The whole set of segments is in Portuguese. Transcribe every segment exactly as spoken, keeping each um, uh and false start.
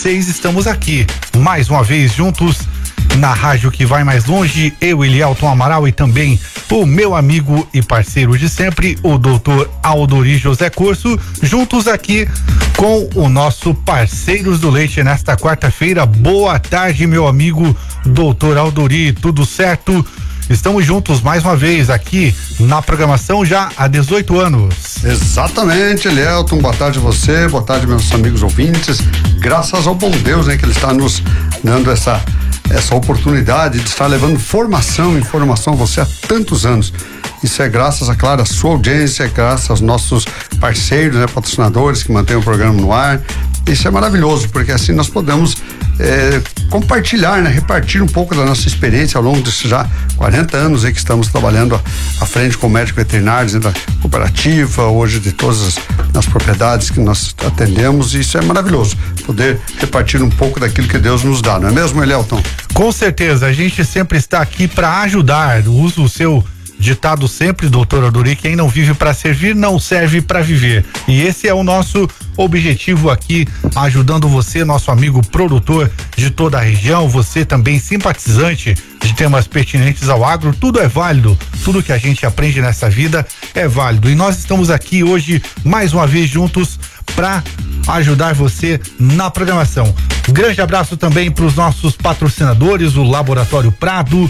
vocês, estamos aqui mais uma vez juntos na rádio que vai mais longe, eu, Elielton Amaral, e também o meu amigo e parceiro de sempre, o doutor Aldori José Corso, juntos aqui com o nosso Parceiros do Leite nesta quarta-feira. Boa tarde, meu amigo doutor Aldori, tudo certo? Estamos juntos mais uma vez aqui na programação já há dezoito anos. Exatamente, Elielton, boa tarde a você, boa tarde meus amigos ouvintes, graças ao bom Deus, né, que ele está nos dando essa essa oportunidade de estar levando formação, informação a você há tantos anos. Isso é graças, a claro, à sua audiência, é graças aos nossos parceiros, né, patrocinadores que mantêm o programa no ar. Isso é maravilhoso, porque assim nós podemos é, compartilhar, né, repartir um pouco da nossa experiência ao longo desses já quarenta anos aí que estamos trabalhando à frente com médicos veterinários, né, da cooperativa, hoje de todas as, as propriedades que nós atendemos, e isso é maravilhoso, poder repartir um pouco daquilo que Deus nos dá, não é mesmo, Elielton? Com certeza, a gente sempre está aqui para ajudar. Usa o seu ditado sempre, doutor Aldori: quem não vive para servir não serve para viver. E esse é o nosso objetivo aqui, ajudando você, nosso amigo produtor de toda a região, você também simpatizante de temas pertinentes ao agro. Tudo é válido, tudo que a gente aprende nessa vida é válido, e nós estamos aqui hoje mais uma vez juntos para ajudar você na programação. Grande abraço também para os nossos patrocinadores, o Laboratório Prado,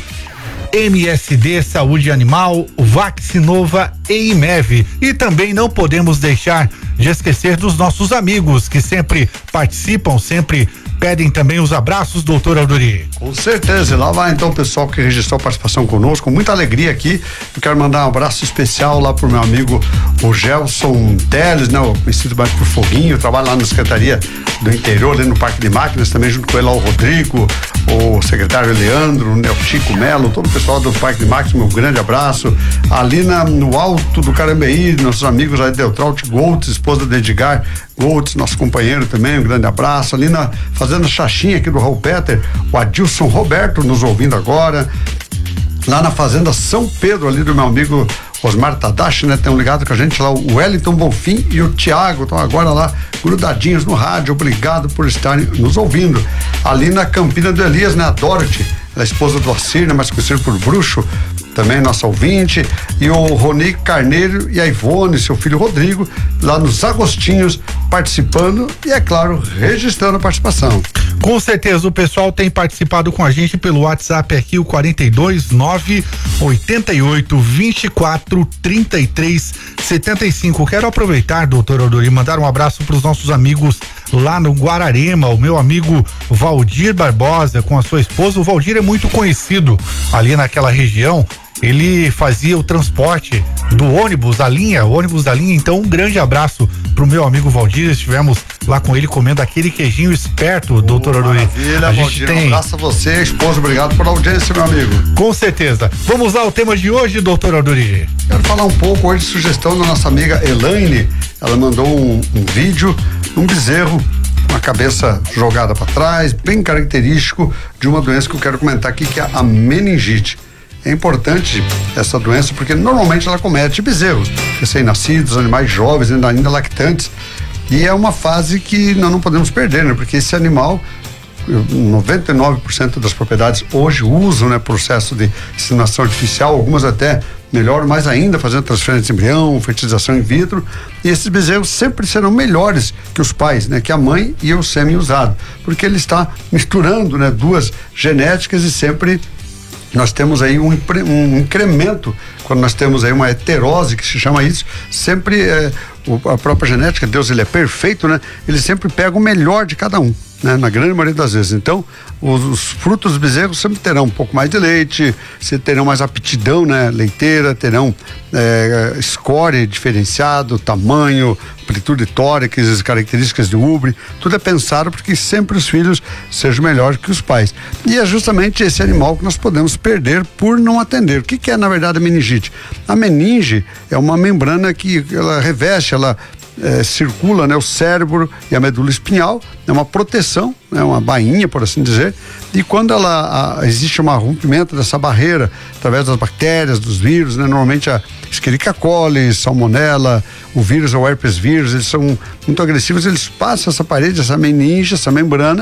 M S D Saúde Animal, Vaccinova e Imev. E também não podemos deixar de esquecer dos nossos amigos que sempre participam, sempre pedem também os abraços, doutor Aldori. Com certeza, lá vai então o pessoal que registrou participação conosco, com muita alegria aqui. Eu quero mandar um abraço especial lá pro meu amigo o Gelson Teles, né, o conhecido mais por Foguinho, trabalha lá na Secretaria do Interior, ali no Parque de Máquinas, também junto com ele lá o Rodrigo, o secretário Leandro, né, o Chico Melo, todo o pessoal do Parque de Máquinas, um grande abraço. Ali na, no alto do Carambeí, nossos amigos aí de Deltraut Goltz, esposa de Edgar Goltz, nosso companheiro também, um grande abraço. Ali na Fazenda Xaxim aqui do Raul Peter, o Adilson Roberto nos ouvindo agora. Lá na Fazenda São Pedro, ali do meu amigo Osmar Tadashi, né? Tem um ligado com a gente lá, o Wellington Bonfim e o Thiago, estão agora lá grudadinhos no rádio. Obrigado por estarem nos ouvindo. Ali na Campina do Elias, né? A Dorothy, a esposa do Assir, né? Mais conhecido por Bruxo, também nossa ouvinte, e o Rony Carneiro e a Ivone, seu filho Rodrigo, lá nos Agostinhos, participando e, é claro, registrando a participação. Com certeza, o pessoal tem participado com a gente pelo WhatsApp aqui, o quarenta e dois, nove, oitenta e oito, vinte e quatro, trinta e três, setenta e cinco. Quero aproveitar, doutor Aldori, mandar um abraço para os nossos amigos lá no Guararema, o meu amigo Valdir Barbosa com a sua esposa. O Valdir é muito conhecido ali naquela região. Ele fazia o transporte do ônibus da linha, o ônibus da linha. Então, um grande abraço pro meu amigo Valdir. Estivemos lá com ele comendo aquele queijinho esperto, oh, doutor Aldori. Maravilha, a gente Valdir, tem... um abraço a você, esposa, obrigado pela audiência, meu amigo. Com certeza. Vamos lá ao tema de hoje, doutor Aldori. Quero falar um pouco hoje de sugestão da nossa amiga Elaine. Ela mandou um, um vídeo, um bezerro, uma cabeça jogada para trás, bem característico de uma doença que eu quero comentar aqui, que é a meningite. É importante essa doença porque normalmente ela comete bezerros, recém-nascidos, animais jovens, ainda, ainda lactantes, e é uma fase que nós não podemos perder, né? Porque esse animal, noventa e nove por cento das propriedades hoje usam, né, processo de inseminação artificial, algumas até melhor, mais ainda, fazendo transferência de embrião, fertilização in vitro, e esses bezerros sempre serão melhores que os pais, né, que a mãe e o sêmen usado, porque ele está misturando, né, duas genéticas, e sempre nós temos aí um, um incremento, quando nós temos aí uma heterose, que se chama isso, sempre é, o, a própria genética, Deus, ele é perfeito, né? Ele sempre pega o melhor de cada um, né? Na grande maioria das vezes. Então, os, os frutos dos bezerros sempre terão um pouco mais de leite, se terão mais aptidão, né, leiteira, terão é, score diferenciado, tamanho, amplitude tórax, características de ubre, tudo é pensado porque sempre os filhos sejam melhores que os pais. E é justamente esse animal que nós podemos perder por não atender. O que, que é, na verdade, a meningite? A meninge é uma membrana que ela reveste, ela É, circula, né, o cérebro e a medula espinhal, é uma proteção, é né, uma bainha, por assim dizer, e quando ela a, existe um rompimento dessa barreira através das bactérias, dos vírus, né, normalmente a Escherichia coli, salmonella, o vírus, o herpes vírus, eles são muito agressivos, eles passam essa parede, essa meninge, essa membrana,